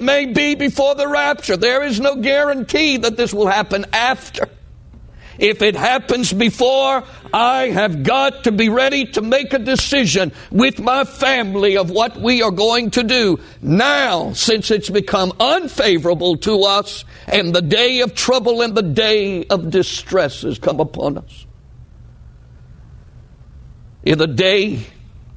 may be before the rapture. There is no guarantee that this will happen after. If it happens before, I have got to be ready to make a decision with my family of what we are going to do now, since it's become unfavorable to us and the day of trouble and the day of distress has come upon us. In the day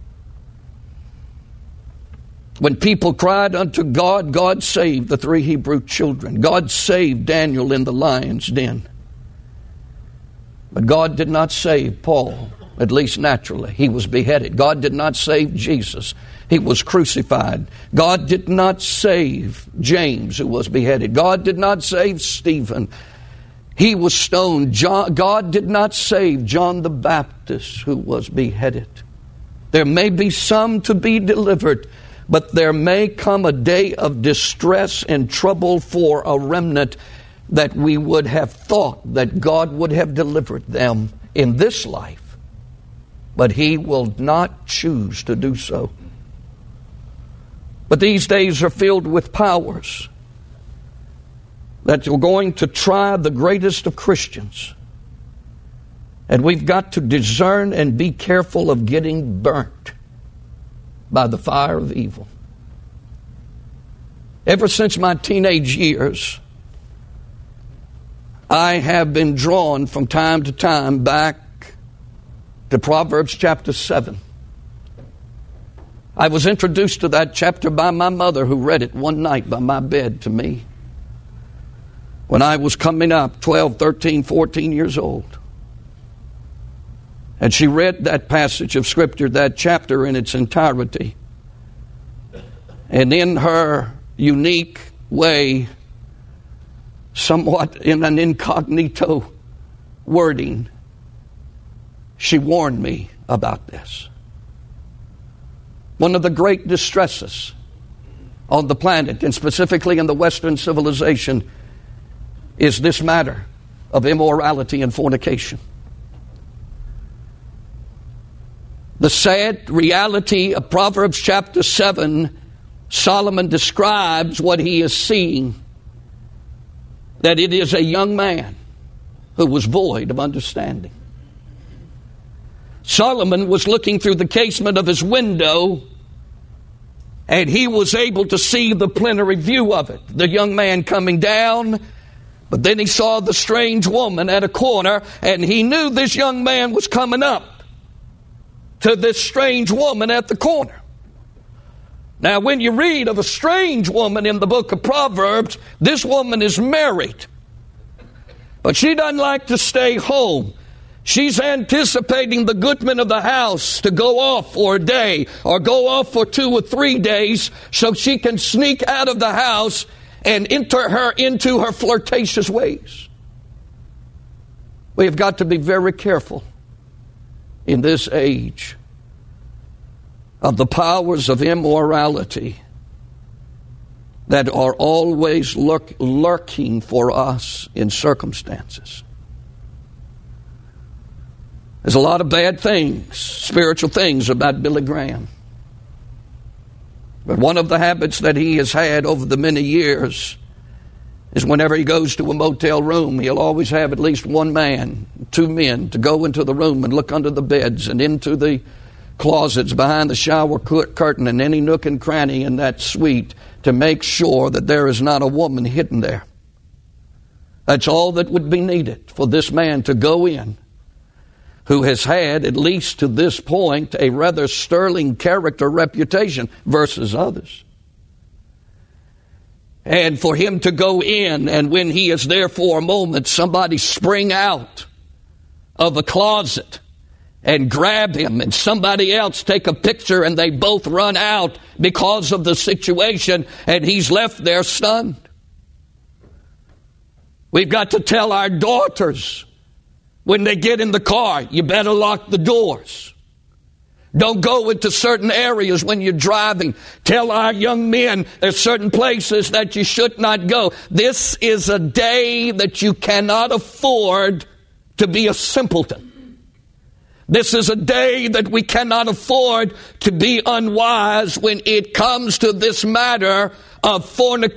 when people cried unto God, God saved the 3 Hebrew children. God saved Daniel in the lion's den. But God did not save Paul, at least naturally. He was beheaded. God did not save Jesus. He was crucified. God did not save James, who was beheaded. God did not save Stephen. He was stoned. God did not save John the Baptist, who was beheaded. There may be some to be delivered, but there may come a day of distress and trouble for a remnant that we would have thought that God would have delivered them in this life, but He will not choose to do so. But these days are filled with powers that are going to try the greatest of Christians. And we've got to discern and be careful of getting burnt by the fire of evil. Ever since my teenage years, I have been drawn from time to time back to Proverbs chapter 7. I was introduced to that chapter by my mother, who read it one night by my bed to me when I was coming up 12, 13, 14 years old. And she read that passage of Scripture, that chapter in its entirety. And in her unique way, somewhat in an incognito wording, she warned me about this. One of the great distresses on the planet, and specifically in the Western civilization, is this matter of immorality and fornication. The sad reality of Proverbs chapter 7, Solomon describes what he is seeing, that it is a young man who was void of understanding. Solomon was looking through the casement of his window, and he was able to see the plenary view of it. The young man coming down, but then he saw the strange woman at a corner, and he knew this young man was coming up to this strange woman at the corner. Now, when you read of a strange woman in the book of Proverbs, this woman is married, but she doesn't like to stay home. She's anticipating the goodman of the house to go off for a day or go off for 2 or 3 days so she can sneak out of the house and enter her into her flirtatious ways. We have got to be very careful in this age of the powers of immorality that are always lurking for us in circumstances. There's a lot of bad things, spiritual things about Billy Graham. But one of the habits that he has had over the many years is whenever he goes to a motel room, he'll always have at least one man, 2 men, to go into the room and look under the beds and into the closets behind the shower curtain and any nook and cranny in that suite to make sure that there is not a woman hidden there. That's all that would be needed for this man to go in, who has had, at least to this point, a rather sterling character reputation versus others. And for him to go in, and when he is there for a moment, somebody spring out of a closet and grab him, and somebody else take a picture, and they both run out because of the situation, and he's left there stunned. We've got to tell our daughters, when they get in the car, you better lock the doors. Don't go into certain areas when you're driving. Tell our young men there's certain places that you should not go. This is a day that you cannot afford to be a simpleton. This is a day that we cannot afford to be unwise when it comes to this matter of fornication.